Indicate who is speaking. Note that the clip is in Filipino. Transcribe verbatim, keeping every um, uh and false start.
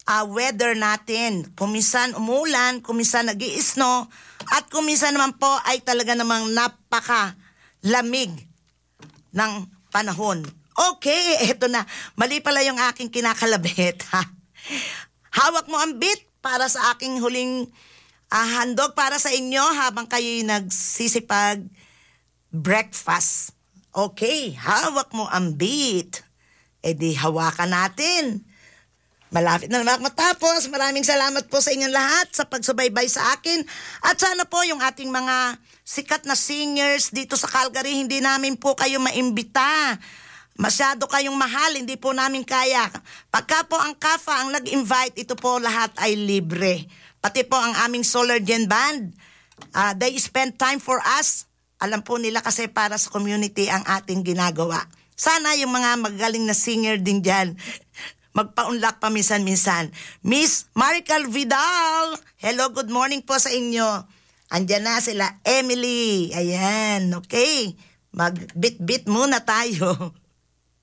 Speaker 1: uh, weather natin. Kuminsan umulan, kuminsan nag-iisno, at kuminsan naman po ay talaga namang napaka lamig ng panahon. Okay, eto na. Mali pala yung aking kinakalabit. Hawak mo ang beat para sa aking huling uh, handog para sa inyo habang kayo'y nagsisipag breakfast. Okay, hawak mo ang beat. E di hawakan natin. Malapit na naman matapos. Maraming salamat po sa inyong lahat sa pagsubaybay sa akin. At sana po yung ating mga sikat na singers dito sa Calgary, hindi namin po kayo maimbita. Masyado kayong mahal, hindi po namin kaya. Pagka po ang K A F A ang nag-invite, ito po lahat ay libre. Pati po ang aming Solar Gen Band. Uh, they spend time for us. Alam po nila kasi para sa community ang ating ginagawa. Sana yung mga magaling na singer din dyan, magpa-unlock pa minsan-minsan. Miss Marical Vidal, hello, good morning po sa inyo. Andyan na sila, Emily. Ayan, okay. Mag-bit-bit muna tayo.